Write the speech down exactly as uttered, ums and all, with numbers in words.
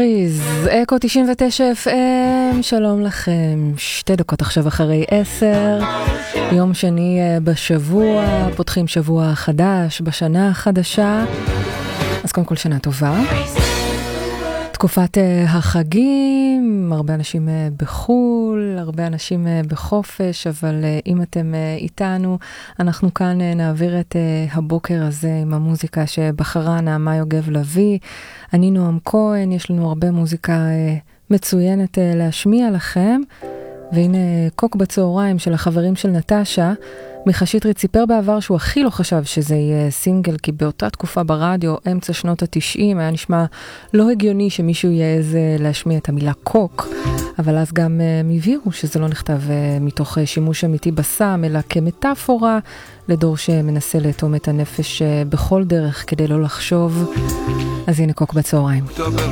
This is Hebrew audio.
פריז, אקו תשעים ותשע אף אם, שלום לכם, שתי דקות עכשיו אחרי עשר, יום שני בשבוע, פותחים שבוע חדש, בשנה החדשה, אז קודם כל שנה טובה. תקופת החגים, הרבה אנשים בחול, הרבה אנשים בחופש, אבל אם אתם איתנו, אנחנו כאן נעביר את הבוקר הזה עם המוזיקה שבחרה נעמה יוגב לוי. אני נועם כהן, יש לנו הרבה מוזיקה מצוינת להשמיע לכם, והנה קוק בצהריים של החברים של נטשה. מיכה שטרית סיפר בעבר שהוא הכי לא חשב שזה יהיה סינגל, כי באותה תקופה ברדיו, אמצע שנות התשעים, היה נשמע לא הגיוני שמישהו יעז להשמיע את המילה קוק, אבל אז גם מבהירו שזה לא נכתב מתוך שימוש אמיתי בסם, אלא כמטאפורה לדור שמנסה לאטום את הנפש בכל דרך כדי לא לחשוב. אז הנה קוק בצהריים. אוקטובר